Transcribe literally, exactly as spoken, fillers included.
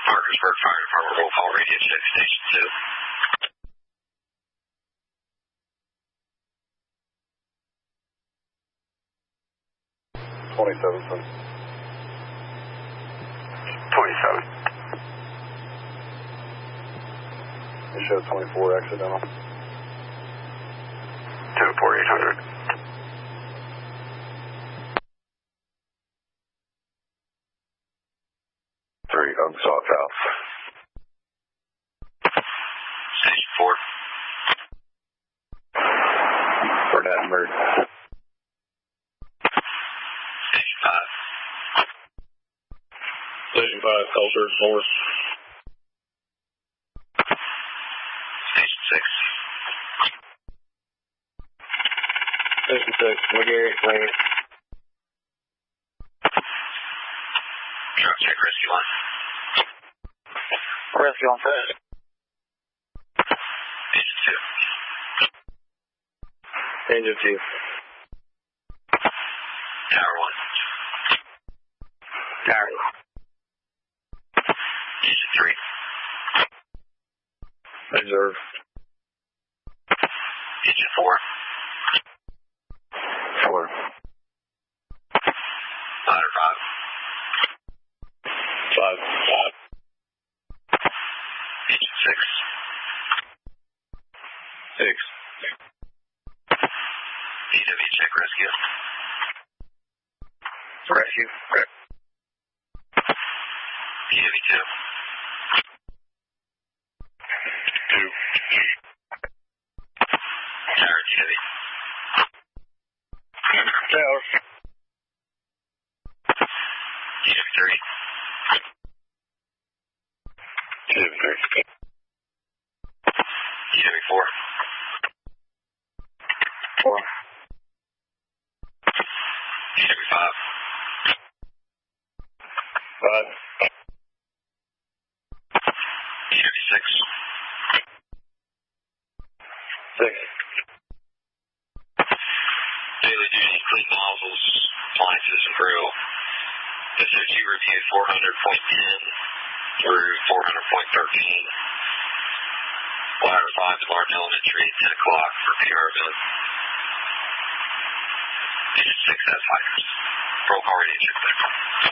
Parkersburg Fire Department, roll call radio check station two. twenty-seven, son. twenty-seven. You show twenty-four accidental. ten four eight hundred. Three, unsought south. Station four. Burnett and Bird. Station five. Station five, Culture, north. Station six. Station six, McGarry, Ranger. Drop check rescue line. Rescue on set. Engine two. Engine two. Tower one. Tower. Engine three. Observe. Engine four. Four. Ladder five. Five. Five. Engine six. Six. P W check rescue. Rescue. P W two. Two. Tower T W. Tower. T W three. T W three. T W four. Four. T W five. Five. T W six. Six. Daily duty, clean nozzles, appliances, and grill. S O G review four hundred point ten through four hundred point thirteen. Ladder five to Martin Elementary, ten o'clock for P R event. Engine six has fighters. Roll call radio check.